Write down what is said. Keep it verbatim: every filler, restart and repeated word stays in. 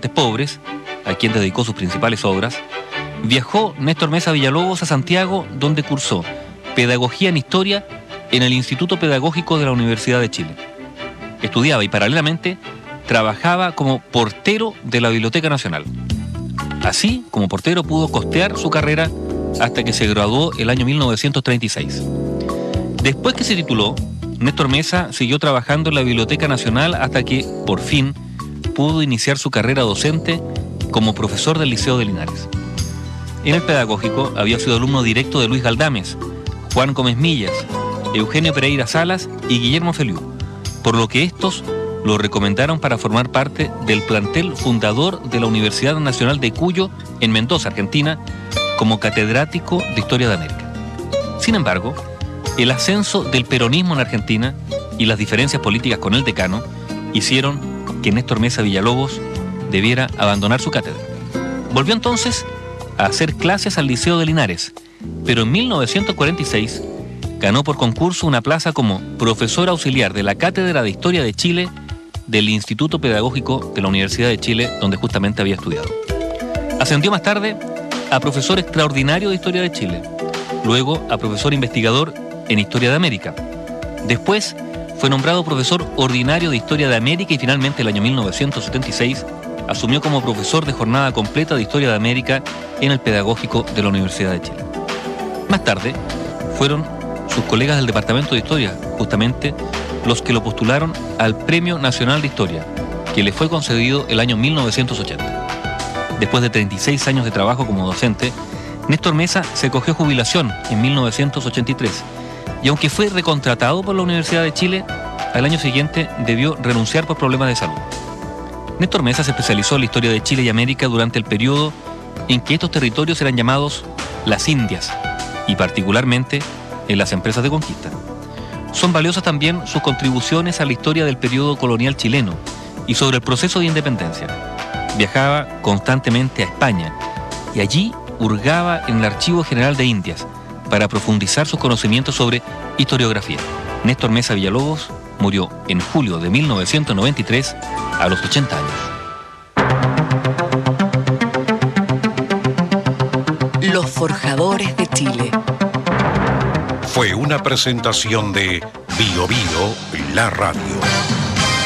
estudiantes pobres, a quien dedicó sus principales obras, viajó Néstor Mesa Villalobos a Santiago, donde cursó Pedagogía en Historia en el Instituto Pedagógico de la Universidad de Chile. Estudiaba y paralelamente trabajaba como portero de la Biblioteca Nacional. Así, como portero, pudo costear su carrera hasta que se graduó el año mil novecientos treinta y seis. Después que se tituló, Néstor Mesa siguió trabajando en la Biblioteca Nacional hasta que, por fin, pudo iniciar su carrera docente como profesor del Liceo de Linares. En el pedagógico había sido alumno directo de Luis Galdames, Juan Gómez Millas, Eugenio Pereira Salas y Guillermo Feliú, por lo que estos lo recomendaron para formar parte del plantel fundador de la Universidad Nacional de Cuyo, en Mendoza, Argentina, como catedrático de Historia de América. Sin embargo, el ascenso del peronismo en Argentina y las diferencias políticas con el decano hicieron que Néstor Mesa Villalobos debiera abandonar su cátedra. Volvió entonces a hacer clases al Liceo de Linares, pero en mil novecientos cuarenta y seis ganó por concurso una plaza como profesor auxiliar de la Cátedra de Historia de Chile del Instituto Pedagógico de la Universidad de Chile, donde justamente había estudiado. Ascendió más tarde a profesor extraordinario de Historia de Chile, luego a profesor investigador en Historia de América. Después fue nombrado profesor ordinario de Historia de América y finalmente el año mil novecientos setenta y seis asumió como profesor de jornada completa de Historia de América en el Pedagógico de la Universidad de Chile. Más tarde fueron sus colegas del Departamento de Historia, justamente los que lo postularon al Premio Nacional de Historia, que le fue concedido el año mil novecientos ochenta. Después de treinta y seis años de trabajo como docente, Néstor Mesa se cogió jubilación en mil novecientos ochenta y tres, y aunque fue recontratado por la Universidad de Chile, al año siguiente debió renunciar por problemas de salud. Néstor Mesa se especializó en la historia de Chile y América durante el periodo en que estos territorios eran llamados las Indias, y particularmente en las empresas de conquista. Son valiosas también sus contribuciones a la historia del periodo colonial chileno y sobre el proceso de independencia. Viajaba constantemente a España y allí hurgaba en el Archivo General de Indias para profundizar sus conocimientos sobre historiografía. Néstor Mesa Villalobos murió en julio de mil novecientos noventa y tres a los ochenta años. Los Forjadores de Chile. Fue una presentación de Bio Bio, la radio.